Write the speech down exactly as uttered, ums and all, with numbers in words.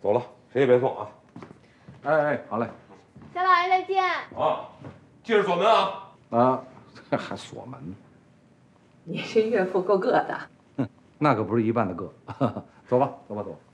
走了，谁也别送啊。 哎哎，好嘞。 小老爷再见。 啊，记着锁门啊。 啊，还锁门。 你这岳父够个的。 哼，那可不是一般的个。走吧，走吧，走吧。